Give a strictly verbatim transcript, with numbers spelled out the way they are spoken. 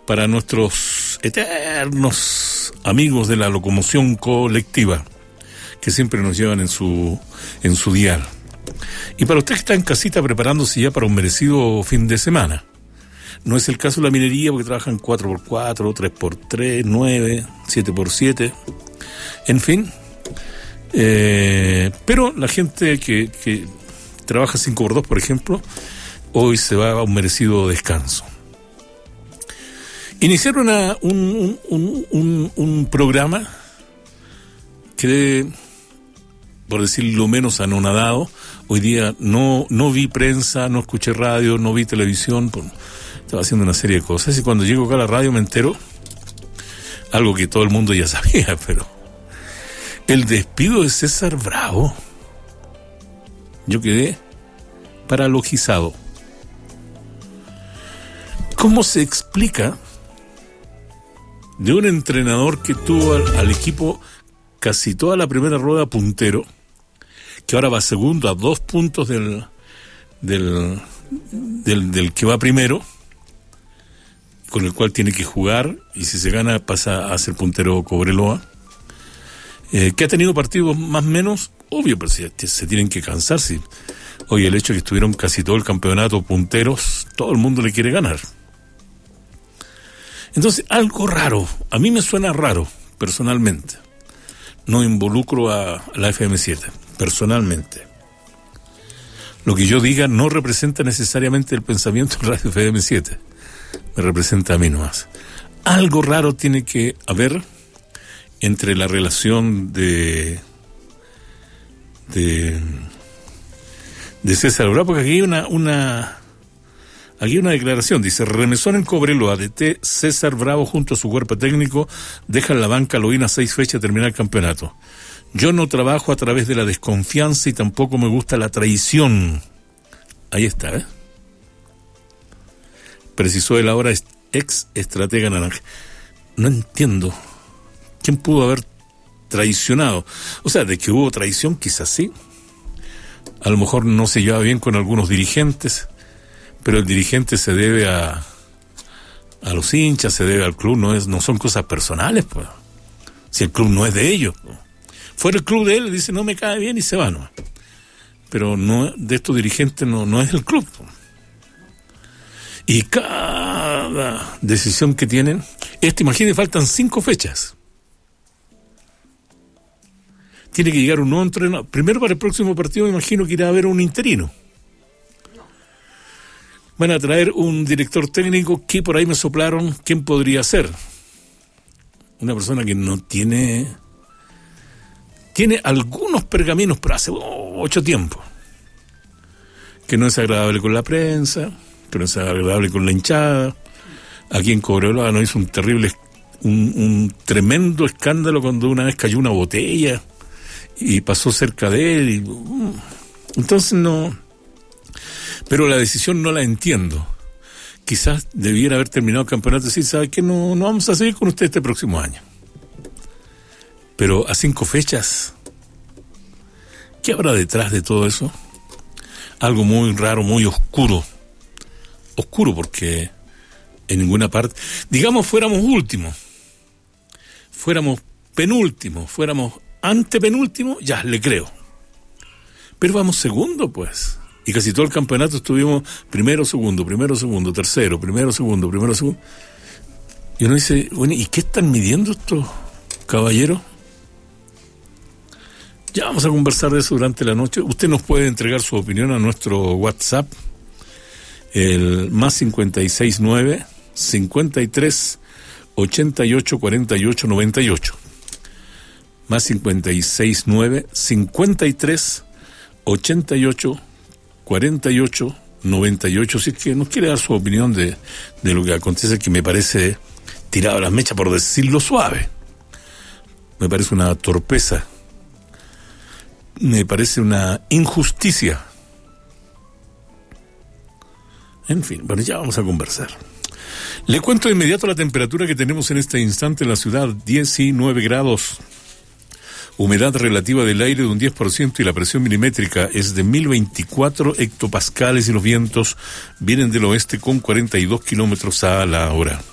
para nuestros eternos amigos de la locomoción colectiva, que siempre nos llevan en su, en su dial. Y para usted que está en casita preparándose ya para un merecido fin de semana. No es el caso de la minería, porque trabajan cuatro por cuatro, tres por tres, nueve, siete por siete, en fin. Eh, pero la gente que, que trabaja cinco por dos, por ejemplo, hoy se va a un merecido descanso. Iniciaron una, un, un, un, un programa que, por decirlo menos, anonadado. Hoy día no, no vi prensa, no escuché radio, no vi televisión, pues, estaba haciendo una serie de cosas, y cuando llego acá a la radio me entero, algo que todo el mundo ya sabía, pero el despido de César Bravo. Yo quedé paralogizado. ¿Cómo se explica de un entrenador que tuvo al, al equipo casi toda la primera rueda puntero, que ahora va segundo a dos puntos del del, del del que va primero, con el cual tiene que jugar, y si se gana pasa a ser puntero Cobreloa, eh, que ha tenido partidos más o menos, obvio, pero si, se tienen que cansar. Si, hoy el hecho de que estuvieron casi todo el campeonato punteros, todo el mundo le quiere ganar. Entonces, algo raro, a mí me suena raro, personalmente. No involucro a, a la F M siete, personalmente. Lo que yo diga no representa necesariamente el pensamiento de Radio F M siete, me representa a mí nomás. Algo raro tiene que haber entre la relación de de de César Bravo, porque aquí hay una una aquí hay una declaración, dice: remesón en Cobreloa, D T César Bravo junto a su cuerpo técnico dejan la banca Loína seis fechas a terminar el campeonato. Yo no trabajo a través de la desconfianza y tampoco me gusta la traición. Ahí está, ¿eh? Precisó el ahora ex estratega naranja. No entiendo quién pudo haber traicionado. O sea, de que hubo traición, quizás sí. A lo mejor no se lleva bien con algunos dirigentes, pero el dirigente se debe a a los hinchas, se debe al club, no es no son cosas personales, pues. Si el club no es de ellos, pues. Fuera el club de él, dice no me cae bien y se va, ¿no? Pero no, de estos dirigentes no, no es el club, pues. Y cada decisión que tienen, este, imagínate, faltan cinco fechas. Tiene que llegar un nuevo entrenador. Primero, para el próximo partido, me imagino que irá a haber un interino. Van a traer un director técnico que por ahí me soplaron. ¿Quién podría ser? Una persona que no tiene... Tiene algunos pergaminos, pero hace ocho tiempos. Que no es agradable con la prensa, que no es agradable con la hinchada. Aquí en Cobreloa no hizo un terrible, un, un tremendo escándalo cuando una vez cayó una botella y pasó cerca de él. Y, entonces no... Pero la decisión no la entiendo. Quizás debiera haber terminado el campeonato y decir, ¿sabe qué? No, no vamos a seguir con usted este próximo año. Pero a cinco fechas, ¿qué habrá detrás de todo eso? Algo muy raro, muy oscuro. Oscuro porque en ninguna parte... Digamos, fuéramos últimos, fuéramos penúltimos, fuéramos antepenúltimos, ya, le creo. Pero vamos segundo, pues. Y casi todo el campeonato estuvimos primero, segundo, primero, segundo, tercero, primero, segundo, primero, segundo. Y uno dice, bueno, ¿y qué están midiendo estos caballeros? Ya vamos a conversar de eso durante la noche. Usted nos puede entregar su opinión a nuestro WhatsApp, el más cincuenta y seis nueve, cincuenta y tres, ochenta y ocho, cuarenta y ocho, noventa y ocho. Más cincuenta y seis nueve, cincuenta y tres, ochenta y ocho, cuarenta y ocho, noventa y ocho. Si es que nos quiere dar su opinión de, de lo que acontece, que me parece tirado a las mechas, por decirlo suave. Me parece una torpeza. Me parece una injusticia. En fin, bueno, ya vamos a conversar. Le cuento de inmediato la temperatura que tenemos en este instante en la ciudad: diecinueve grados. Humedad relativa del aire de un diez por ciento y la presión milimétrica es de mil veinticuatro hectopascales y los vientos vienen del oeste con cuarenta y dos kilómetros a la hora.